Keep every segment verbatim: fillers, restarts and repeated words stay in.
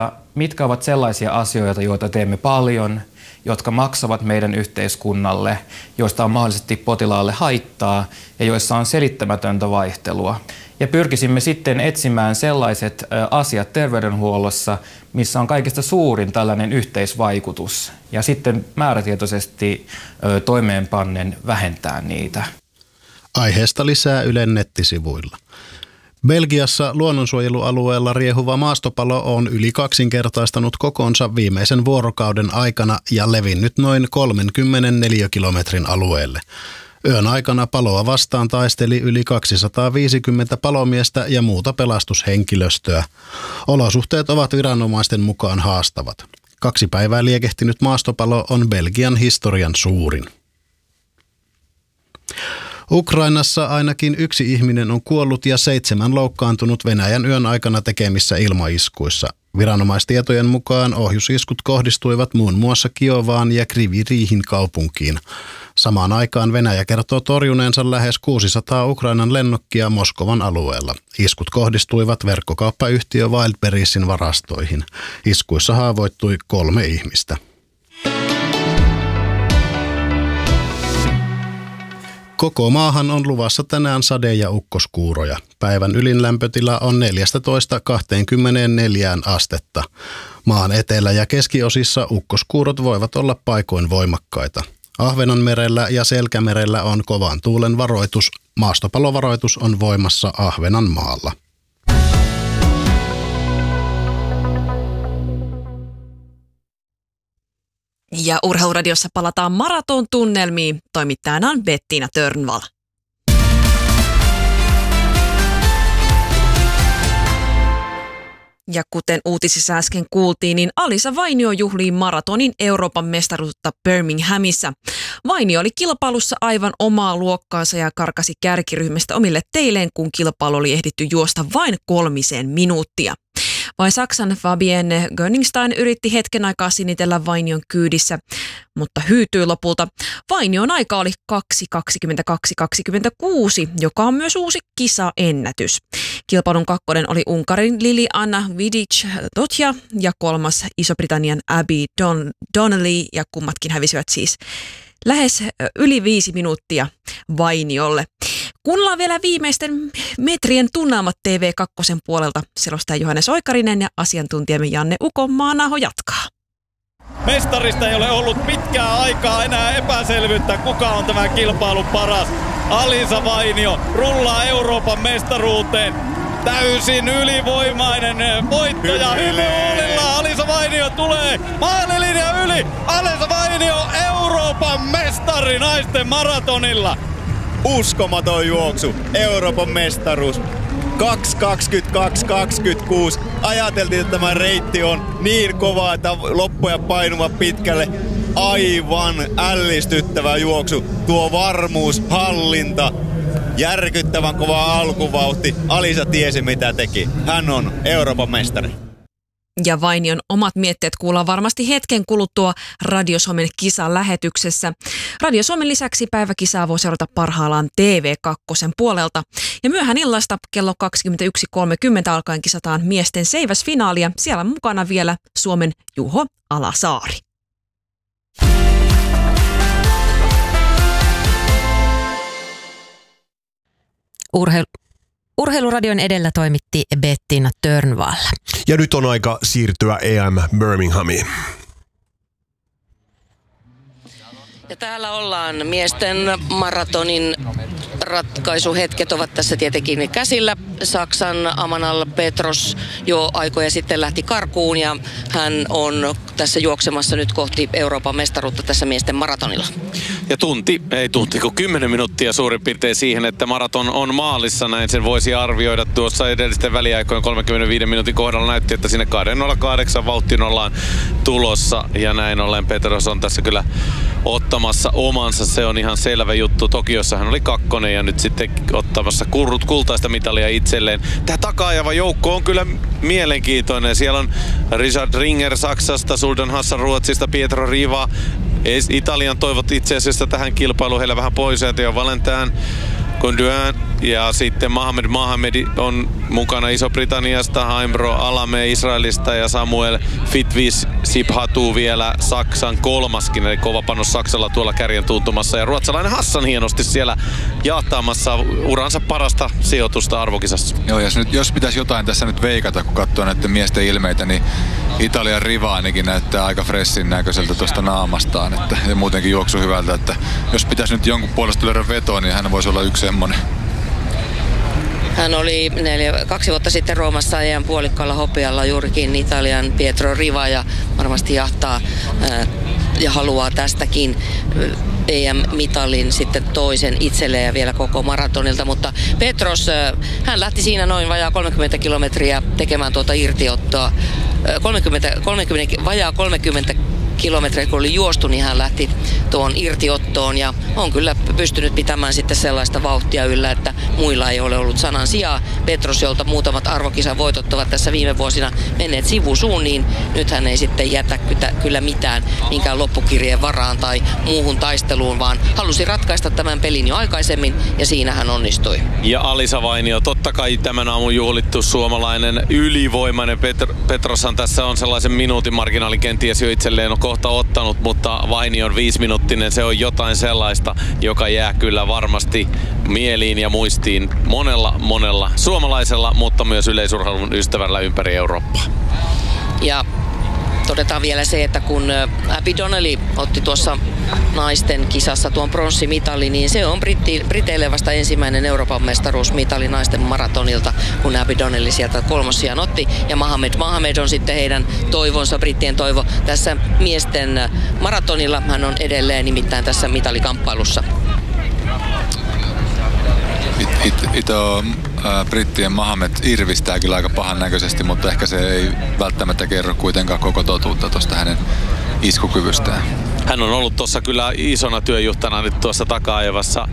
Mitkä ovat sellaisia asioita, joita teemme paljon, jotka maksavat meidän yhteiskunnalle, joista on mahdollisesti potilaalle haittaa ja joissa on selittämätöntä vaihtelua. Ja pyrkisimme sitten etsimään sellaiset asiat terveydenhuollossa, missä on kaikista suurin tällainen yhteisvaikutus, ja sitten määrätietoisesti toimeenpannen vähentää niitä. Aiheesta lisää Ylen nettisivuilla. Belgiassa luonnonsuojelualueella riehuva maastopalo on yli kaksinkertaistanut kokonsa viimeisen vuorokauden aikana ja levinnyt noin kolmekymmentä neliökilometrin alueelle. Yön aikana paloa vastaan taisteli yli kaksisataaviisikymmentä palomiestä ja muuta pelastushenkilöstöä. Olosuhteet ovat viranomaisten mukaan haastavat. Kaksi päivää liekehtinyt maastopalo on Belgian historian suurin. Ukrainassa ainakin yksi ihminen on kuollut ja seitsemän loukkaantunut Venäjän yön aikana tekemissä ilmaiskuissa. Viranomaistietojen mukaan ohjusiskut kohdistuivat muun muassa Kiovaan ja Kryvyi-Rihin kaupunkiin. Samaan aikaan Venäjä kertoo torjuneensa lähes kuusisataa Ukrainan lennokkia Moskovan alueella. Iskut kohdistuivat verkkokauppayhtiö Wildberriesin varastoihin. Iskuissa haavoittui kolme ihmistä. Koko maahan on luvassa tänään sade- ja ukkoskuuroja. Päivän ylin lämpötila on neljätoista kaksikymmentäneljä astetta. Maan etelä- ja keskiosissa ukkoskuurot voivat olla paikoin voimakkaita. Ahvenanmerellä ja Selkämerellä on kovan tuulen varoitus. Maastopalovaroitus on voimassa Ahvenanmaalla. Ja Urheiluradiossa palataan maraton tunnelmiin. Toimittajana on Bettina Törnvall. Ja kuten uutisissa äsken kuultiin, niin Alisa Vainio juhlii maratonin Euroopan mestaruutta Birminghamissa. Vainio oli kilpailussa aivan omaa luokkaansa ja karkasi kärkiryhmästä omille teilleen, kun kilpailu oli ehditty juosta vain kolmiseen minuuttia. Vain Saksan Fabienne Gönningstein yritti hetken aikaa sinitellä Vainion kyydissä, mutta hyytyi lopulta. Vainion aika oli kaksi kaksikymmentäkaksi kaksikymmentäkuusi, joka on myös uusi kisaennätys. Kilpailun kakkonen oli Unkarin Lili-Anna Vidic-Totja ja kolmas Iso-Britannian Abby Don- Donnelly, ja kummatkin hävisivät siis lähes yli viisi minuuttia Vainiolle. Kuunnellaan vielä viimeisten metrien tunnelmat T V kaksi puolelta. Selostaja Johannes Oikarinen ja asiantuntijamme Janne Ukonmaanaho jatkaa. Mestarista ei ole ollut pitkää aikaa enää epäselvyyttä, kuka on tämä kilpailun paras. Alisa Vainio rullaa Euroopan mestaruuteen. Täysin ylivoimainen voittaja. Hymy-huulilla Alisa Vainio tulee maalilinja yli. Alisa Vainio Euroopan mestari naisten maratonilla. Uskomaton juoksu, Euroopan mestaruus. kaksi kaksikymmentäkaksi kaksikymmentäkuusi. Ajateltiin, että tämä reitti on niin kova, että loppuja painuva pitkälle. Aivan ällistyttävä juoksu. Tuo varmuus, hallinta, järkyttävän kova alkuvauhti. Alisa tiesi mitä teki. Hän on Euroopan mestari. Ja Vainion omat mietteet kuullaan varmasti hetken kuluttua Radio Suomen kisan lähetyksessä. Radio Suomen lisäksi päiväkisaa voi seurata parhaillaan T V kaksi puolelta. Ja myöhään illasta kello kaksikymmentäyksi kolmekymmentä alkaen kisataan miesten seiväsfinaalia. Siellä on mukana vielä Suomen Juho Alasaari. Urheilu. Urheiluradion edellä toimitti Bettina Törnvall. Ja nyt on aika siirtyä E M Birminghamiin. Ja täällä ollaan. Miesten maratonin ratkaisuhetket ovat tässä tietenkin käsillä. Saksan Amanal Petros jo aikoja sitten lähti karkuun ja hän on tässä juoksemassa nyt kohti Euroopan mestaruutta tässä miesten maratonilla. Ja tunti, ei tunti, kun kymmenen minuuttia suurin piirtein siihen, että maraton on maalissa. Näin sen voisi arvioida. Tuossa edellisten väliaikojen kolmekymmentäviisi minuutin kohdalla näytti, että sinne kaksi nolla kahdeksan vauhtiin ollaan tulossa. Ja näin ollen Petros on tässä kyllä ottamassa omansa. Se on ihan selvä juttu. Tokiossa hän oli kakkonen ja nyt sitten ottamassa kurrut kultaista mitalia itselleen. Tämä taka-ajava joukko on kyllä mielenkiintoinen. Siellä on Richard Ringer Saksasta, Suldan Hassan Ruotsista, Pietro Riva. Italian toivot itse asiassa tähän kilpailuun heillä vähän pois. Teo Valentään Gondouin ja sitten Mohamed Mohamed on mukana Iso-Britanniasta, Aimbro Alame Israelista ja Samuel Fitvis Sibhatu vielä Saksan kolmaskin, eli kova panos Saksalla tuolla kärjen tuntumassa. Ja ruotsalainen Hassan hienosti siellä jahtaamassa uransa parasta sijoitusta arvokisassa. Joo, jos, nyt, jos pitäisi jotain tässä nyt veikata, kun katsoo näiden miesten ilmeitä, niin Italian Rivaanikin näyttää aika freshin näköiseltä tuosta naamastaan, että, ja muutenkin juoksu hyvältä, että jos pitäisi nyt jonkun puolesta löydä vetoa, niin hän voisi olla yksi semmoinen. Hän oli neljä, kaksi vuotta sitten Roomassa ajan puolikkaalla hopealla juurikin Italian Pietro Riva ja varmasti jahtaa ää, ja haluaa tästäkin E M-mitalin sitten toisen itselleen ja vielä koko maratonilta, mutta Petros, hän lähti siinä noin vajaa kolmekymmentä kilometriä tekemään tuota irtiottoa. kolmekymmentä, kolmekymmentä, vajaa kolmekymmentä kilometriä kun oli juostu, niin hän lähti tuon irtiottoon ja on kyllä pystynyt pitämään sitten sellaista vauhtia yllä, että muilla ei ole ollut sanan sijaa. Petros, jolta muutamat arvokisan voitot ovat tässä viime vuosina menneet sivusuun, niin nyt hän ei sitten jätä kyllä mitään minkään loppukirjeen varaan tai muuhun taisteluun, vaan halusi ratkaista tämän pelin jo aikaisemmin ja siinä hän onnistui. Ja Alisa Vainio, totta kai tämän aamun juhlittu suomalainen ylivoimainen Petr- Petroshan tässä on sellaisen minuutin marginaali kenties jo itselleen on kohta ottanut, mutta Vainion viisiminuuttinen, se on jotain sellaista, joka jää kyllä varmasti mieliin ja muistiin monella monella suomalaisella, mutta myös yleisurheilun ystävällä ympäri Eurooppaa. Ja todetaan vielä se, että kun Abby Donnelly otti tuossa naisten kisassa tuon pronssimitali, niin se on Britti, Briteille vasta ensimmäinen Euroopan mestaruusmitali naisten maratonilta, kun Abby Donnelly sieltä kolmossiaan otti. Ja Mohamed Mohamed on sitten heidän toivonsa, brittien toivo tässä miesten maratonilla. Hän on edelleen nimittäin tässä mitalikamppailussa. It, it, ito ää, brittien Mohamed irvistää kyllä aika pahan näköisesti, mutta ehkä se ei välttämättä kerro kuitenkaan koko totuutta tuosta hänen iskukyvystään. Hän on ollut tuossa kyllä isona työjuhtana nyt tuossa taka-ajavassa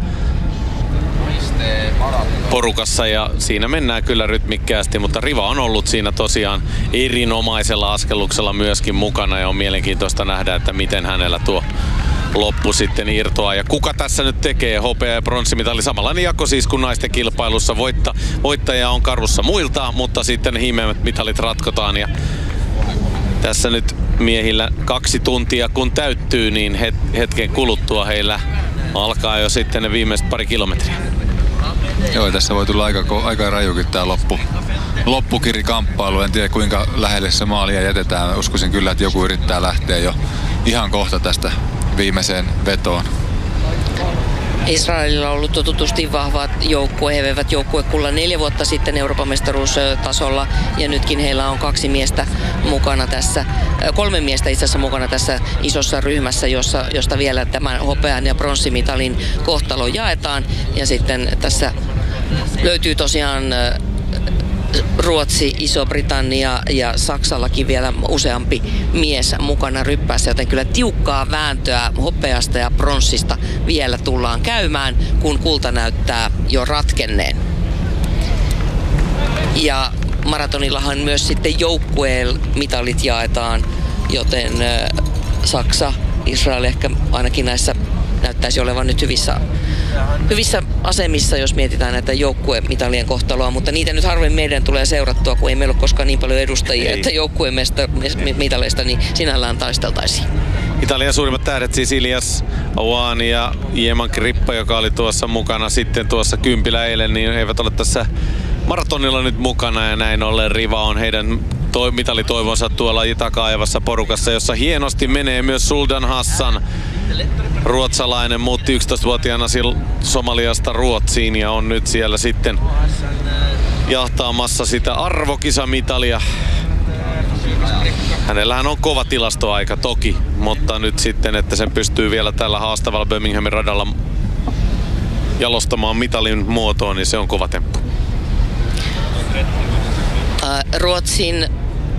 porukassa ja siinä mennään kyllä rytmikkäästi, mutta Riva on ollut siinä tosiaan erinomaisella askelluksella myöskin mukana ja on mielenkiintoista nähdä, että miten hänellä tuo loppu sitten irtoaa. Ja kuka tässä nyt tekee hopea- ja pronssimitali? Samanlainen jako siis kuin naisten kilpailussa. Voitta, voittaja on karussa muilta, mutta sitten himeät mitalit ratkotaan. Ja tässä nyt miehillä kaksi tuntia kun täyttyy, niin het- hetken kuluttua heillä alkaa jo sitten ne viimeiset pari kilometriä. Joo, tässä voi tulla aika, aika rajukin tää loppu, loppukirikamppailu. En tiedä kuinka lähelle se maalia jätetään. Uskoisin kyllä, että joku yrittää lähteä jo ihan kohta tästä viimeiseen vetoon. Israelilla on ollut totutusti vahvat joukkue. He veivät joukkuekulla neljä vuotta sitten Euroopan mestaruustasolla ja nytkin heillä on kaksi miestä mukana tässä, kolme miestä itse asiassa mukana tässä isossa ryhmässä, jossa, josta vielä tämän hopean ja pronssimitalin kohtalo jaetaan. Ja sitten tässä löytyy tosiaan Ruotsi, Iso-Britannia ja Saksallakin vielä useampi mies mukana ryppäässä, joten kyllä tiukkaa vääntöä hopeasta ja pronssista vielä tullaan käymään, kun kulta näyttää jo ratkenneen. Ja maratonillahan myös sitten joukkueen mitalit jaetaan, joten Saksa, Israel ehkä ainakin näissä näyttäisi olevan nyt hyvissä, hyvissä asemissa, jos mietitään näitä joukkuemitalien kohtaloa, mutta niitä nyt harvemmin meidän tulee seurattua, kun ei meillä ole koskaan niin paljon edustajia, ei. Että joukkuemitaleista niin sinällään taisteltaisiin. Italian suurimmat tähdet siis Ilias Awani ja Jeman Krippa, joka oli tuossa mukana sitten tuossa kympillä eilen, niin eivät ole tässä maratonilla nyt mukana ja näin ollen Riva on heidän toi, mitalitoivonsa tuolla taka-ajavassa porukassa, jossa hienosti menee myös Suldan Hassan. Ruotsalainen muutti yksitoistavuotiaana Somaliasta Ruotsiin ja on nyt siellä sitten jahtaamassa sitä arvokisamitalia. Hänellähän on kova tilastoaika toki, mutta nyt sitten, että sen pystyy vielä tällä haastavalla Birminghamin radalla jalostamaan mitalin muotoon, niin se on kova temppu. Ruotsin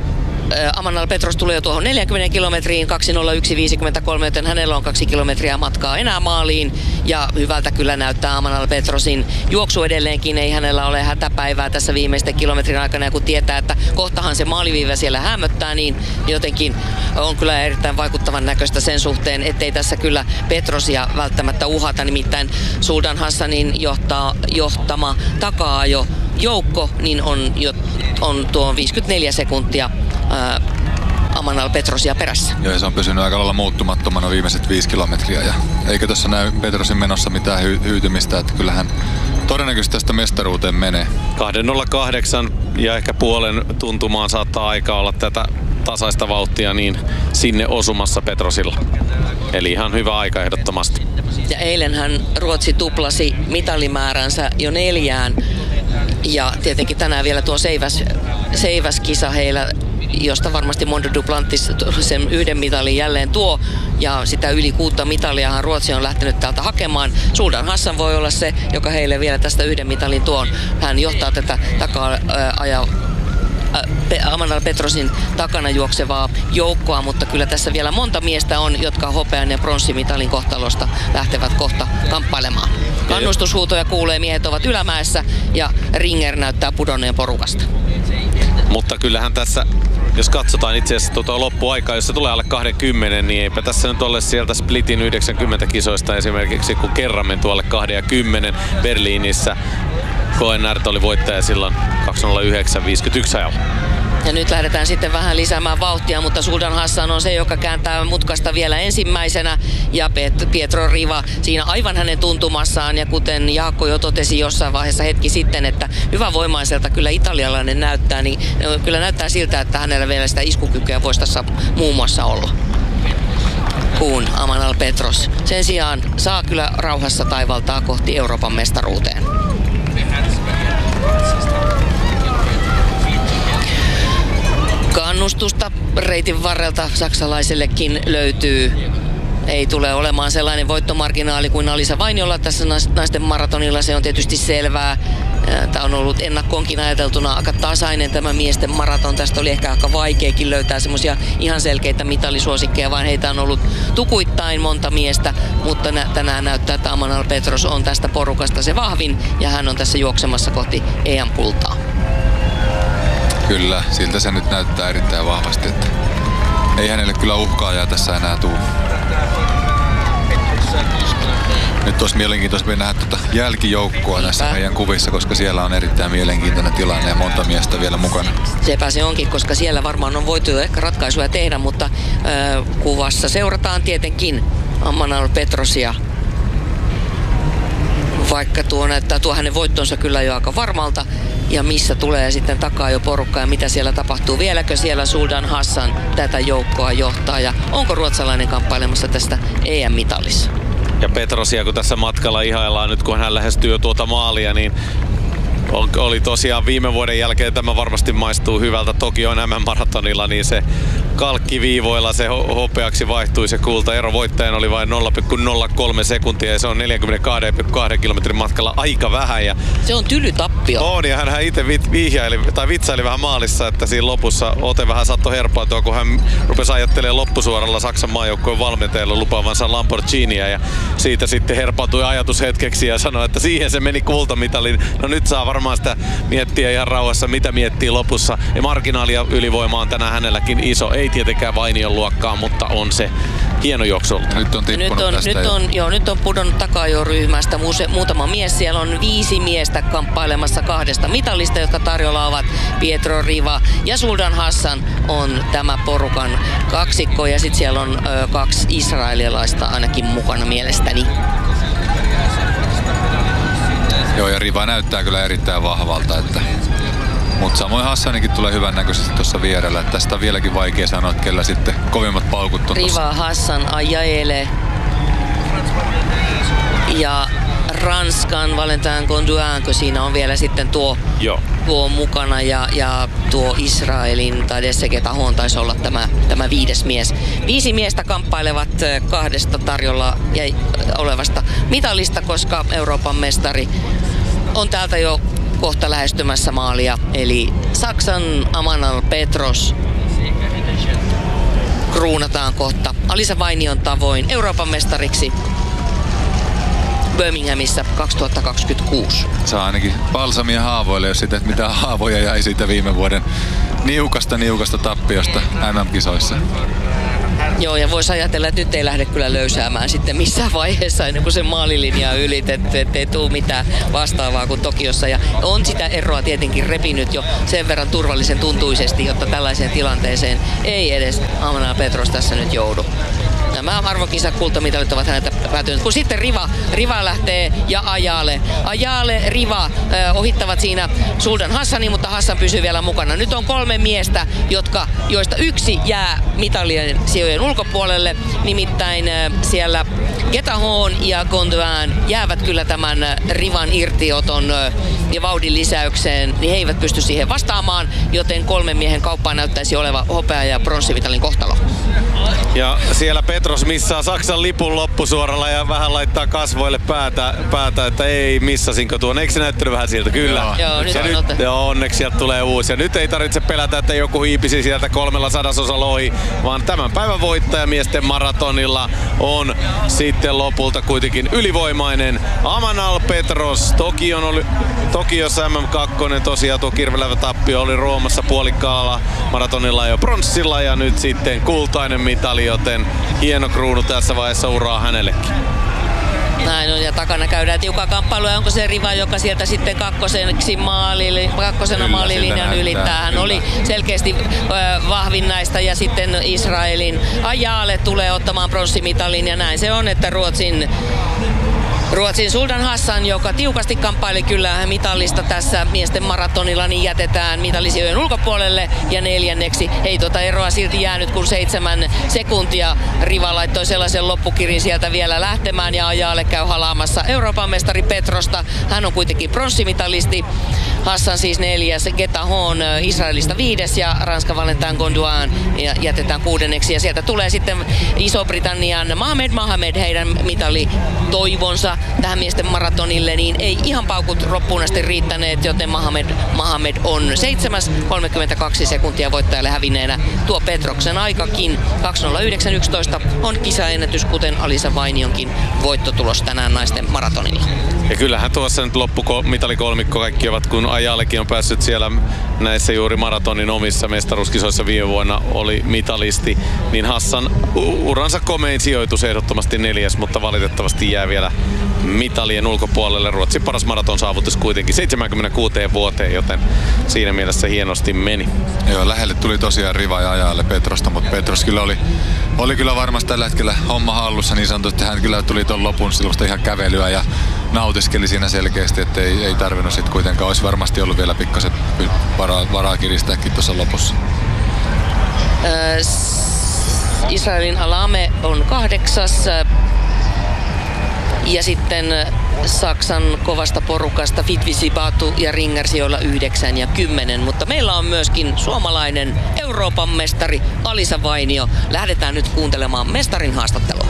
Amanal Petros tulee jo tuohon neljäkymmentä kilometriin, kaksi nolla yksi viisikymmentäkolme, joten hänellä on kaksi kilometriä matkaa enää maaliin. Ja hyvältä kyllä näyttää Amanal Petrosin juoksu edelleenkin. Ei hänellä ole hätäpäivää tässä viimeisten kilometrin aikana. Ja kun tietää, että kohtahan se maaliviiva siellä hämöttää, niin jotenkin on kyllä erittäin vaikuttavan näköistä sen suhteen, ettei tässä kyllä Petrosia välttämättä uhata. Nimittäin Suldan Hassanin johtaa, johtama takaa-ajo joukko, niin on, jo, on tuo viisikymmentäneljä sekuntia ää, Amanal Petrosia perässä. Joo, ja se on pysynyt aika lailla muuttumattomana viimeiset viisi kilometriä. Ja eikö tässä näy Petrosin menossa mitään hy- hyytymistä, että kyllähän todennäköisesti tästä mestaruuteen menee. kaksi nolla kahdeksan ja ehkä puolen tuntumaan saattaa aika olla tätä tasaista vauhtia niin sinne osumassa Petrosilla. Eli ihan hyvä aika ehdottomasti. Ja eilenhän Ruotsi tuplasi mitalimääränsä jo neljään. Ja tietenkin tänään vielä tuo seiväs, seiväskisa heillä, josta varmasti Mondo Duplantis sen yhden mitalin jälleen tuo. Ja sitä yli kuutta mitaliahan Ruotsi on lähtenyt täältä hakemaan. Suldan Hassan voi olla se, joka heille vielä tästä yhden mitalin tuo. Hän johtaa tätä takaa-aja Amanal Petrosin takana juoksevaa joukkoa, mutta kyllä tässä vielä monta miestä on, jotka hopean ja pronssimitalin kohtalosta lähtevät kohta kamppailemaan. Kannustushuutoja kuulee, miehet ovat ylämäessä ja Ringer näyttää pudonneen porukasta. Mutta kyllähän tässä, jos katsotaan itse asiassa tuota loppuaikaa, jos se tulee alle kaksikymmentä, niin eipä tässä nyt ole sieltä Splitin yhdeksänkymmentä kisoista esimerkiksi, kun kerran menty alle kaksikymmentä Berliinissä. Koenärt oli voittaja silloin kaksi nolla yhdeksän viisikymmentäyksi ajalla. Ja nyt lähdetään sitten vähän lisäämään vauhtia, mutta Suldan Hassan on se, joka kääntää mutkasta vielä ensimmäisenä. Ja Pietro Riva siinä aivan hänen tuntumassaan. Ja kuten Jaakko jo totesi jossain vaiheessa hetki sitten, että hyvävoimaiselta kyllä italialainen näyttää, niin kyllä näyttää siltä, että hänellä vielä sitä iskukykyä voisi tässä muun muassa olla. Kuin Amanal Petros. Sen sijaan saa kyllä rauhassa taivaltaa kohti Euroopan mestaruuteen. Kannustusta reitin varrelta saksalaisellekin löytyy. Ei tule olemaan sellainen voittomarginaali kuin Alisa Vainiolla tässä naisten maratonilla, se on tietysti selvää. Tämä on ollut ennakkoonkin ajateltuna aika tasainen tämä miesten maraton. Tästä oli ehkä aika vaikeakin löytää semmoisia ihan selkeitä mitalisuosikkeja, vaan heitä on ollut tukuittain monta miestä. Mutta tänään näyttää, että Amanal Petros on tästä porukasta se vahvin ja hän on tässä juoksemassa kohti E M-kultaa. Kyllä, siltä se nyt näyttää erittäin vahvasti, että ei hänelle kyllä uhkaajaa tässä enää tule. Nyt olisi mielenkiintoista nähdä tuota jälkijoukkoa näissä meidän kuvissa, koska siellä on erittäin mielenkiintoinen tilanne ja monta miestä vielä mukana. Sepä se onkin, koska siellä varmaan on voitu jo ehkä ratkaisuja tehdä, mutta äh, kuvassa seurataan tietenkin Amanal Petrosia. Vaikka tuo näyttää tuo hänen voittonsa kyllä jo aika varmalta. Ja missä tulee sitten takaa jo porukka ja mitä siellä tapahtuu. Vieläkö siellä Suldan Hassan tätä joukkoa johtaa ja onko ruotsalainen kamppailemassa tästä E M-mitalissa? Ja Petrosia, kun tässä matkalla ihaillaan nyt, kun hän lähestyy tuota maalia, niin oli tosiaan viime vuoden jälkeen, tämä varmasti maistuu hyvältä Tokion M M-maratonilla, niin se kalkkiviivoilla se hopeaksi vaihtui se kulta. Ero voittajan oli vain nolla pilkku nolla kolme sekuntia ja se on neljäkymmentäkaksi pilkku kaksi kilometrin matkalla aika vähän. Ja se on tyly tappio. On, ja hän itse vihjaili, tai vitsaili vähän maalissa, että siinä lopussa ote vähän saattoi herpaantua, kun hän rupesi ajattelemaan loppusuoralla Saksan maajoukkojen valmentajalla lupaavansa Lamborghinia ja siitä sitten herpaantui ajatus hetkeksi ja sanoi, että siihen se meni kultamitalin. No nyt saa varmaan sitä miettiä ihan rauhassa, mitä miettii lopussa. Ja marginaalia ylivoima on tänään hänelläkin iso. Ei tietenkään Vainion luokkaa, mutta on se hieno juoksu. Nyt on tippunut nyt on, tästä nyt on, joo, nyt on pudonnut takaa jo ryhmästä Muse, muutama mies. Siellä on viisi miestä kamppailemassa kahdesta mitallista, jotka tarjolla ovat Pietro Riva ja Suldan Hassan on tämä porukan kaksikko. Ja sitten siellä on ö, kaksi israelilaista ainakin mukana mielestäni. Joo, ja Riva näyttää kyllä erittäin vahvalta, että mutta samoin Hassanikin tulee hyvän näköisesti tuossa vierellä. Että tästä on vieläkin vaikea sanoa, että kellä sitten kovimmat paukut on Riva, tossa. Hassan, Ajaele ja Ranskan Valentin Gondouin, kun siinä on vielä sitten tuo, tuo mukana ja, ja tuo Israelin tai Desseke Tahon taisi olla tämä, tämä viides mies. Viisi miestä kamppailevat kahdesta tarjolla ja olevasta mitallista, koska Euroopan mestari on täältä jo kohta lähestymässä maalia. Eli Saksan Amanal Petros kruunataan kohta Alisa Vainion tavoin Euroopan mestariksi Birminghamissa kaksituhattakaksikymmentäkuusi. Saa ainakin balsamia haavoille, jos sitä, että mitä haavoja jäi siitä viime vuoden niukasta niukasta tappiosta M M-kisoissa. Joo, ja voisi ajatella, että nyt ei lähde kyllä löysäämään sitten missään vaiheessa ennen kuin se maalilinja on ylitetty, ettei tule mitään vastaavaa kuin Tokiossa. Ja on sitä eroa tietenkin repinyt jo sen verran turvallisen tuntuisesti, jotta tällaiseen tilanteeseen ei edes Amanal Petros tässä nyt joudu. Nämä arvokisa kultamitalit ovat häneltä päätyneet. Kun sitten Riva, Riva lähtee ja Ajale. Ajale, Riva äh, ohittavat siinä Suldan Hassani, mutta Hassan pysyy vielä mukana. Nyt on kolme miestä, jotka, joista yksi jää mitalien sijojen ulkopuolelle. Nimittäin äh, siellä Getahon ja Gondwan jäävät kyllä tämän äh, Rivan irtioton äh, ja vauhdin lisäykseen, niin he eivät pysty siihen vastaamaan, joten kolmen miehen kauppaan näyttäisi oleva hopea- ja pronssimitalin kohtalo. Ja siellä Petros missaa Saksan lipun loppusuoralla ja vähän laittaa kasvoille päätä, päätä että ei missasinko tuon. Eikö se näyttänyt vähän siltä? Kyllä. Joo, joo, nyt ja on nyt, joo, onneksi sieltä tulee uusi. Ja nyt ei tarvitse pelätä, että joku hiipisi sieltä kolmella sadasosalla ohi, vaan tämän päivän voittaja miesten maratonilla on sitten lopulta kuitenkin ylivoimainen Amanal Petros. Tokion oli, Tokiossa M M kaksi tosiaan tuo kirvelevä tappio oli Roomassa puolikkaalla maratonilla jo pronssilla ja nyt sitten kultainen mitali, joten hieno kruunu tässä vaiheessa uraa hänellekin. Näin on, ja takana käydään tiukkaa kamppailua. Onko se Riva, joka sieltä sitten kakkoseksi maali, kakkosena maalilinjan ylittää? Hän oli selkeästi ö, vahvin näistä, ja sitten Israelin Ajale tulee ottamaan pronssimitalin, ja näin se on, että Ruotsin Ruotsin Suldan Hassan, joka tiukasti kamppaili kyllä mitallista tässä miesten maratonilla, niin jätetään mitallisijojen ulkopuolelle. Ja neljänneksi ei tuota eroa silti jäänyt kuin seitsemän sekuntia. Riva laittoi sellaisen loppukirin sieltä vielä lähtemään ja Ajale käy halaamassa Euroopan mestari Petrosta. Hän on kuitenkin pronssimitalisti. Hassan siis neljäs, Getahon Israelista viides ja Ranska Valentin Gondwan ja jätetään kuudenneksi. Ja sieltä tulee sitten Iso-Britannian Mohamed Mohamed, heidän mitali toivonsa tähän miesten maratonille, niin ei ihan paukut loppuun asti riittäneet, joten Mohamed, Mohamed on seitsemäs, kolmekymmentäkaksi sekuntia voittajalle hävinneenä. Tuo Petroksen aikakin kaksi nolla yhdeksän yksitoista on kisaennätys, kuten Alisa Vainionkin voittotulos tänään naisten maratonilla. Ja kyllähän tuossa nyt loppumitalikolmikko kaikki ovat, kun Ajalekin on päässyt siellä näissä juuri maratonin omissa mestaruuskisoissa viime vuonna oli mitalisti, niin Hassan uransa komein sijoitus ehdottomasti neljäs, mutta valitettavasti jää vielä mitalien ulkopuolelle. Ruotsin paras maraton saavutus kuitenkin seitsemänkymmentäkuusi vuoteen, joten siinä mielessä hienosti meni. Joo, lähelle tuli tosiaan Riva ja Ajalle Petrosta, mutta Petros kyllä oli, oli kyllä varmasti tällä hetkellä homma hallussa niin sanotusti. Hän kyllä tuli ton lopun silloin ihan kävelyä ja nautiskeli siinä selkeästi, että ei, ei tarvinnut sitten kuitenkaan. Olisi varmasti ollut vielä pikkasen varaa, varaa kiristääkin tuossa lopussa. Äh, Israelin Alame on kahdeksas. Ja sitten Saksan kovasta porukasta Fitvisi Batu ja Ringers, joilla yhdeksän ja kymmenen. Mutta meillä on myöskin suomalainen Euroopan mestari Alisa Vainio. Lähdetään nyt kuuntelemaan mestarin haastattelua.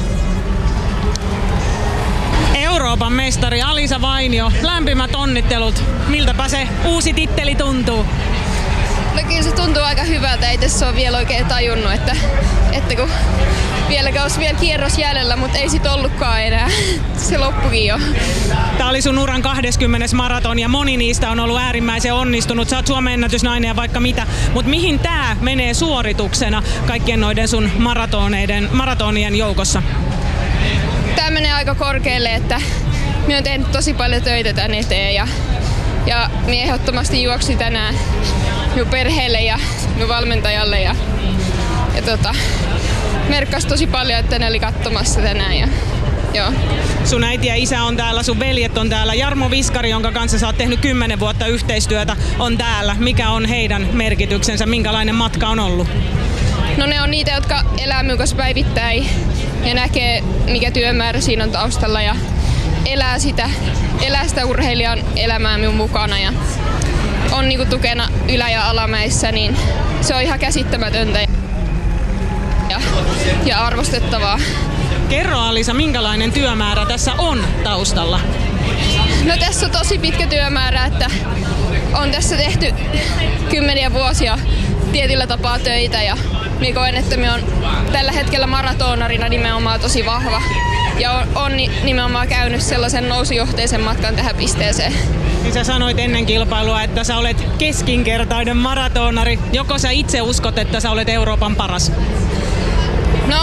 Euroopan mestari Alisa Vainio, lämpimät onnittelut. Miltäpä se uusi titteli tuntuu? No kyllä se tuntuu aika hyvältä, ei tässä ole vielä oikein tajunnut, että, että kun vieläkään olisi vielä kierros jäljellä, mutta ei sit ollutkaan enää. Se loppukin jo. Tämä oli sun uran kahdeskymmenes maraton ja moni niistä on ollut äärimmäisen onnistunut. Sä oot Suomen ennätysnainen ja vaikka mitä. Mutta mihin tää menee suorituksena kaikkien noiden sun maratoneiden, maratonien joukossa? Tää menee aika korkealle, että minä olen tehnyt tosi paljon töitä tän eteen ja, ja minä ehdottomasti juoksin tänään minun perheelle ja minun valmentajalle ja, ja tota, merkkasi tosi paljon, että ne oli katsomassa tänään. Ja, joo. Sun äiti ja isä on täällä, sun veljet on täällä. Jarmo Viskari, jonka kanssa sä oot tehnyt kymmenen vuotta yhteistyötä, on täällä. Mikä on heidän merkityksensä? Minkälainen matka on ollut? No ne on niitä, jotka elää minun kanssa päivittäin ja näkee, mikä työmäärä siinä on taustalla ja elää sitä, elää sitä urheilijan elämää minun mukana ja on niinku tukena ylä- ja alamäissä, niin se on ihan käsittämätöntä ja, ja arvostettavaa. Kerro Alisa, minkälainen työmäärä tässä on taustalla? No tässä on tosi pitkä työmäärä, että on tässä tehty kymmeniä vuosia tietyllä tapaa töitä ja minä koen, että minä olen tällä hetkellä maratonarina nimenomaan tosi vahva. Ja on, on nimenomaan käynyt sellaisen nousujohteisen matkan tähän pisteeseen. Niin sä sanoit ennen kilpailua, että sä olet keskinkertainen maratonari. Joko sä itse uskot, että sä olet Euroopan paras? No,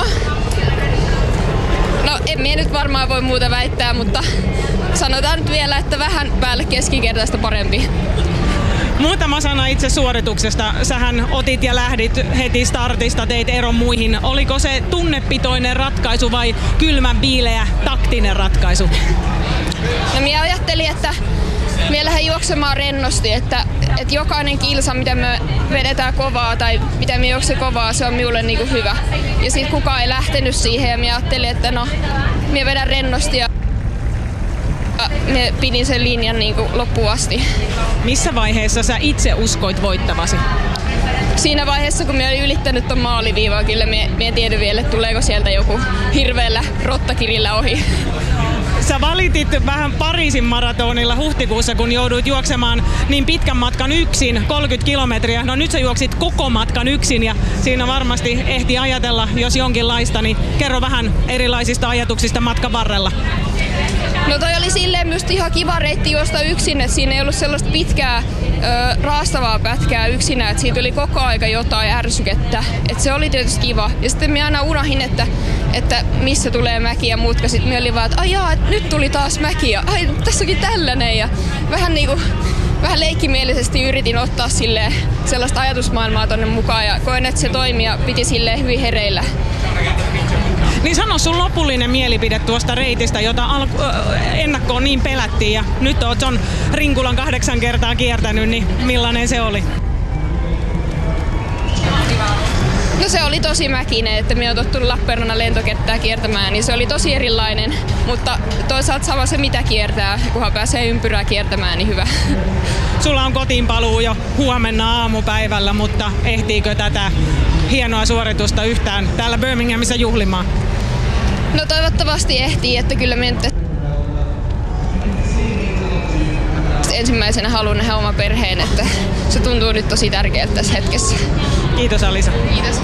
no en minä nyt varmaan voi muuta väittää, mutta sanotaan nyt vielä, että vähän päälle keskinkertaista parempi. Muutama sana itse suorituksesta. Sähän otit ja lähdit heti startista, teit eron muihin. Oliko se tunnepitoinen ratkaisu vai kylmän viileä taktinen ratkaisu? No minä ajattelin, että minä lähden juoksemaan rennosti, että, että jokainen kilsa, mitä me vedetään kovaa tai mitä me juokse kovaa, se on minulle niinku hyvä. Ja sitten kukaan ei lähtenyt siihen ja minä ajattelin, että no, minä vedän rennosti ja me pidin sen linjan niin kuin loppuun asti. Missä vaiheessa sä itse uskoit voittavasi? Siinä vaiheessa, kun minä olin ylittänyt ton maaliviivaa, kyllä minä en tiedä vielä, että tuleeko sieltä joku hirveällä rottakirillä ohi. Sä valitit vähän Pariisin maratonilla huhtikuussa, kun jouduit juoksemaan niin pitkän matkan yksin, kolmekymmentä kilometriä. No nyt sä juoksit koko matkan yksin ja siinä varmasti ehti ajatella, jos jonkinlaista, niin kerro vähän erilaisista ajatuksista matkan varrella. No toi oli silleen myös ihan kiva reitti juosta yksin, että siinä ei ollut sellaista pitkää ö, raastavaa pätkää yksinä, että siitä oli koko aika jotain ärsykettä. Et se oli tietysti kiva. Ja sitten minä aina unohin, että, että missä tulee mäki ja mutka. Sitten minä olin vaan, että ajaa, että nyt tuli taas mäki ja ai, tässäkin tällainen. Ja vähän niinku, vähän leikkimielisesti yritin ottaa silleen sellaista ajatusmaailmaa tonne mukaan ja koen, että se toimi ja piti silleen hyvin hereillä. Niin sano sun lopullinen mielipide tuosta reitistä, jota alku, äh, ennakkoon niin pelättiin ja nyt oot son Rinkulan kahdeksan kertaa kiertänyt, niin millainen se oli? No se oli tosi mäkinen, että minä olen tottunut Lappeenrannan lentokenttää kiertämään, niin se oli tosi erilainen, mutta toisaalta sama se mitä kiertää, kunhan pääsee ympyrää kiertämään, niin hyvä. Sulla on kotiinpaluu jo huomenna aamupäivällä, mutta ehtiikö tätä hienoa suoritusta yhtään täällä Birminghamissa juhlimaan? No toivottavasti ehtii, että kyllä me ensimmäisenä haluan nähdä oma perheen, että se tuntuu nyt tosi tärkeältä tässä hetkessä. Kiitos Alisa. Kiitos.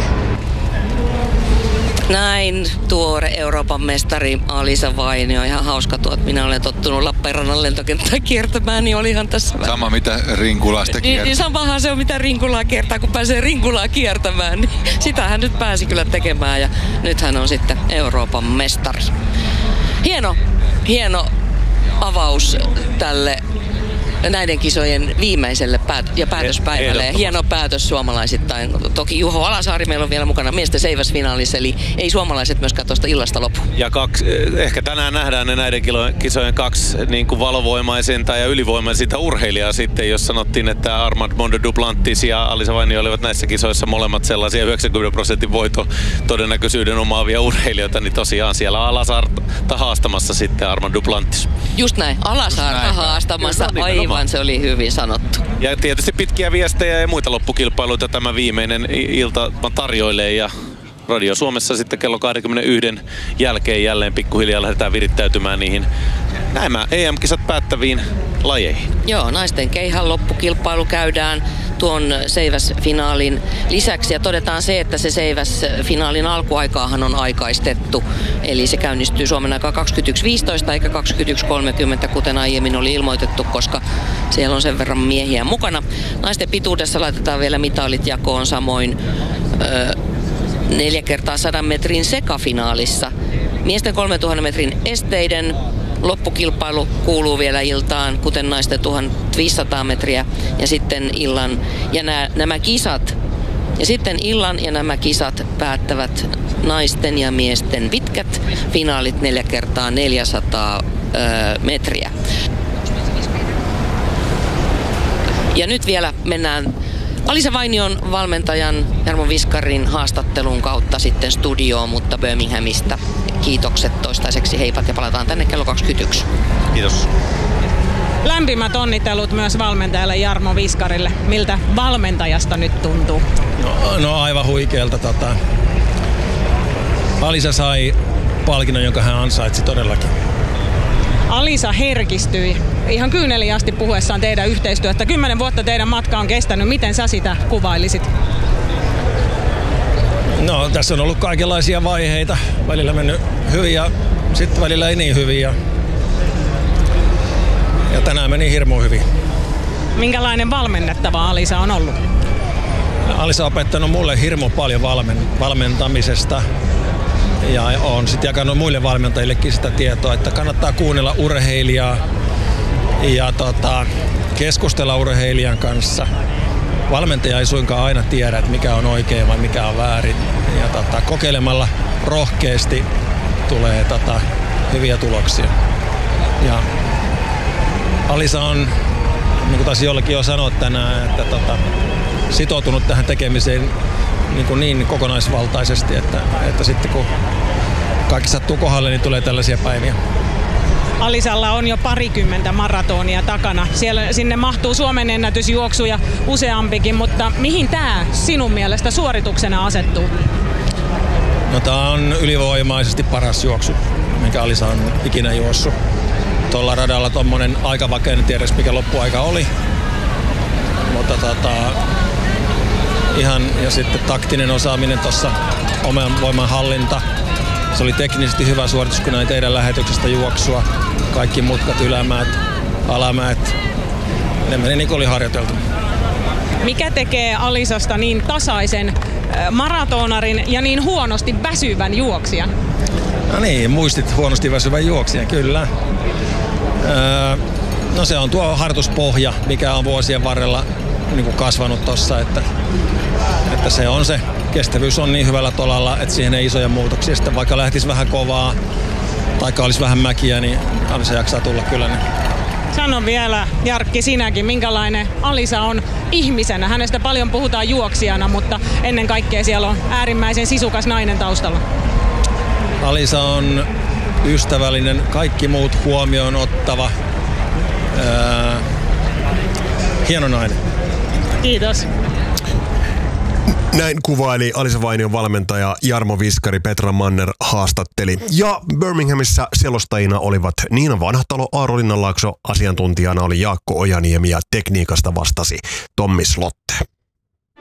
Näin tuore Euroopan mestari Alisa Vainio. Ihan hauska tuo, että minä olen tottunut Lappeenrannan lentokenttää kiertämään, niin olihan tässä vähän. Sama mitä Rinkulaa sitä kiertää. Niin, niin samahan se on mitä Rinkulaa kiertää, kun pääsee Rinkulaa kiertämään. Niin sitä hän nyt pääsi kyllä tekemään ja nyt hän on sitten Euroopan mestari. Hieno, hieno avaus tälle näiden kisojen viimeiselle päät- ja päätöspäivälle. Ja hieno päätös suomalaisittain. Toki Juho Alasaari meillä on vielä mukana miesten seiväsfinaalissa, eli ei suomalaiset myöskään tuosta illasta lopu. Ja kaksi, ehkä tänään nähdään ne näiden kisojen kaksi niin kuin valovoimaisinta ja ylivoimaisinta urheilijaa sitten, jos sanottiin, että Armand Mondo Duplantis ja Alisa Vainio olivat näissä kisoissa molemmat sellaisia yhdeksänkymmentä prosentin voito todennäköisyyden omaavia urheilijoita, niin tosiaan siellä Alasaarta haastamassa sitten Armand Duplantis. Just näin, Alasaarta haastamassa. Aivan. Se oli hyvin sanottu. Ja tietysti pitkiä viestejä ja muita loppukilpailuita tämä viimeinen ilta tarjoilee ja Radio Suomessa sitten kello kaksikymmentäyksi jälkeen jälleen pikkuhiljaa lähdetään virittäytymään niihin nämä E M-kisat päättäviin lajeihin. Joo, naisten keihan loppukilpailu käydään tuon seiväsfinaalin lisäksi ja todetaan se, että se seiväsfinaalin alkuaikaahan on aikaistettu. Eli se käynnistyy Suomen aikaa kaksikymmentäyksi viisitoista eikä kaksikymmentäyksi kolmekymmentä, kuten aiemmin oli ilmoitettu, koska siellä on sen verran miehiä mukana. Naisten pituudessa laitetaan vielä mitalit jakoon, samoin öö, neljä kertaa sadan metrin sekafinaalissa. Miesten kolmetuhatta metrin esteiden loppukilpailu kuuluu vielä iltaan, kuten naisten tuhatviisisataa metriä ja sitten illan ja nämä, nämä kisat. Ja sitten illan ja nämä kisat päättävät naisten ja miesten pitkät finaalit neljä kertaa neljäsataa öö, metriä. Ja nyt vielä mennään Alisa Vainion valmentajan Jarmo Viskarin haastattelun kautta sitten studioon, mutta Birminghamista. Kiitokset toistaiseksi, heipat ja palataan tänne kello kaksikymmentäyksi. Kiitos. Lämpimät onnittelut myös valmentajalle Jarmo Viskarille. Miltä valmentajasta nyt tuntuu? No, no aivan huikealta. Tota. Alisa sai palkinnon, jonka hän ansaitsi todellakin. Alisa herkistyi ihan kyyneliin asti puhuessaan teidän yhteistyötä. Kymmenen vuotta teidän matka on kestänyt. Miten sä sitä kuvailisit? No, tässä on ollut kaikenlaisia vaiheita. Välillä mennyt hyvin ja sitten välillä ei niin hyvin. Ja, ja tänään meni hirmu hyvin. Minkälainen valmennettava Alisa on ollut? Alisa on opettanut mulle hirmu paljon valmen, valmentamisesta. Ja on sitten jakanut muille valmentajillekin sitä tietoa, että kannattaa kuunnella urheilijaa ja tota, keskustella urheilijan kanssa. Valmentaja ei suinkaan aina tiedä, että mikä on oikein vai mikä on väärin. Ja tota, kokeilemalla rohkeasti tulee tota, hyviä tuloksia. Ja Alisa on, niin kuin taisi jollekin jo sanoa tänään, että tota, sitoutunut tähän tekemiseen niin, kuin niin kokonaisvaltaisesti, että, että sitten kun kaikki sattuu kohdalle, niin tulee tällaisia päiviä. Alisalla on jo parikymmentä maratonia takana. Siellä, sinne mahtuu Suomen ennätysjuoksuja useampikin, mutta mihin tämä sinun mielestä suorituksena asettuu? No, tämä on ylivoimaisesti paras juoksu, mikä Alisa on ikinä juossut. Tuolla radalla tuommoinen aikavake, en tiedä mikä loppuaika oli. Mutta tota, ihan, ja sitten taktinen osaaminen tuossa, oman voiman hallinta. Se oli teknisesti hyvä suoritus, kun näin teidän lähetyksestä juoksua. Kaikki mutkat, ylämäät, alamäät. Ne meni niin kuin oli harjoiteltu. Mikä tekee Alisasta niin tasaisen maratonarin ja niin huonosti väsyvän juoksijan? No niin, muistit huonosti väsyvän juoksijan, kyllä. Öö, no se on tuo harjoituspohja, mikä on vuosien varrella niin kuin kasvanut tossa, että, että se on se. Kestävyys on niin hyvällä tolalla, että siihen ei isoja muutoksia. Sitten vaikka lähtisi vähän kovaa, taikka olisi vähän mäkiä, niin Alisa jaksaa tulla kyllä. Niin. Sano vielä, Jarkki, sinäkin, minkälainen Alisa on ihmisenä. Hänestä paljon puhutaan juoksijana, mutta ennen kaikkea siellä on äärimmäisen sisukas nainen taustalla. Alisa on ystävällinen, kaikki muut huomioon ottava, ää, hieno nainen. Kiitos. Näin kuvaili Alisa Vainion valmentaja Jarmo Viskari, Petra Manner haastatteli. Ja Birminghamissa selostajina olivat Niina Vanhatalo, Aaro Linnanlaakso, asiantuntijana oli Jaakko Ojaniemi ja tekniikasta vastasi Tommi Slotte.